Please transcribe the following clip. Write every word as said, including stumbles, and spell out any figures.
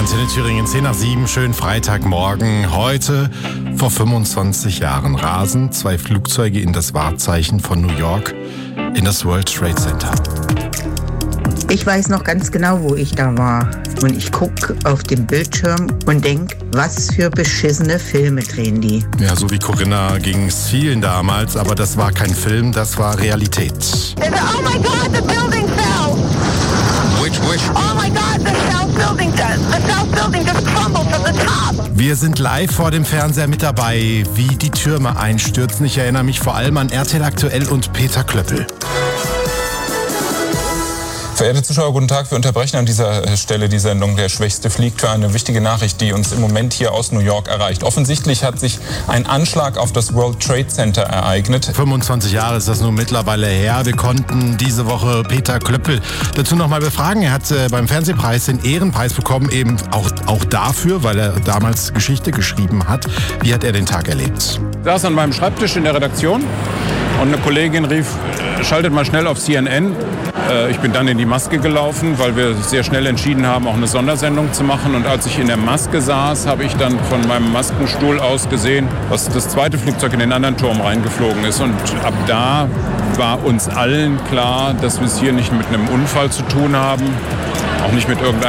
Antenne Thüringen, zehn nach sieben, schönen Freitagmorgen. Heute, vor fünfundzwanzig Jahren, rasen zwei Flugzeuge in das Wahrzeichen von New York, in das World Trade Center. Ich weiß noch ganz genau, wo ich da war. Und ich gucke auf den Bildschirm und denke, was für beschissene Filme drehen die. Ja, so wie Corinna ging es vielen damals, aber das war kein Film, das war Realität. Oh my God, the building fell! Which, which? Oh my God, the south building just, the south building just crumbled from the top! Wir sind live vor dem Fernseher mit dabei, wie die Türme einstürzen. Ich erinnere mich vor allem an R T L Aktuell und Peter Klöppel. Verehrte Zuschauer, guten Tag. Wir unterbrechen an dieser Stelle die Sendung Der Schwächste fliegt für eine wichtige Nachricht, die uns im Moment hier aus New York erreicht. Offensichtlich hat sich ein Anschlag auf das World Trade Center ereignet. fünfundzwanzig Jahre ist das nun mittlerweile her. Wir konnten diese Woche Peter Klöppel dazu noch mal befragen. Er hat äh, beim Fernsehpreis den Ehrenpreis bekommen, eben auch, auch dafür, weil er damals Geschichte geschrieben hat. Wie hat er den Tag erlebt? Ich saß an meinem Schreibtisch in der Redaktion und eine Kollegin rief, schaltet mal schnell auf C N N. Ich bin dann in die Maske gelaufen, weil wir sehr schnell entschieden haben, auch eine Sondersendung zu machen. Und als ich in der Maske saß, habe ich dann von meinem Maskenstuhl aus gesehen, dass das zweite Flugzeug in den anderen Turm reingeflogen ist. Und ab da war uns allen klar, dass wir es hier nicht mit einem Unfall zu tun haben, auch nicht mit irgendeinem